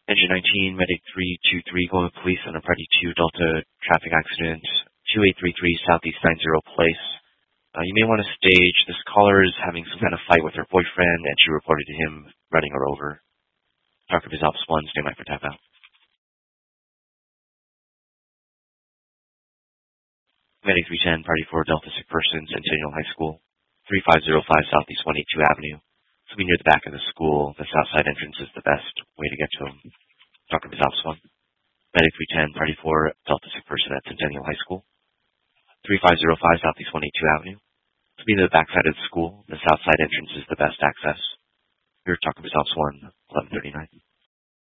Engine 19, Medic 323, going with police on a Party 2 Delta traffic accident, 2833 Southeast 90 Place. You may want to stage this caller is having some kind of fight with her boyfriend, and she reported to him running her over. Talk of his Ops 1, stand by for tap out. Medic 310, Party 4 Delta Sick Person, Centennial High School, 3505 Southeast 182 Avenue. This will be near the back of the school. The south side entrance is the best way to get to him. Talk of his Ops 1. Medic 310, Party 4 Delta Sick Person at Centennial High School, 3505 Southeast 182 Avenue. To be to the back side of the school, the south side entrance is the best access. Your Talk of Ops 1, 1139.